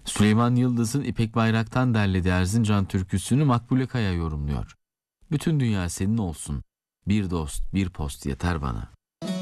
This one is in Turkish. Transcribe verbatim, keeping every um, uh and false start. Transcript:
Süleyman Yıldız'ın İpek Bayrak'tan derlediği Erzincan türküsünü Makbule Kaya yorumluyor. Bütün dünya senin olsun. Bir dost, bir post yeter bana.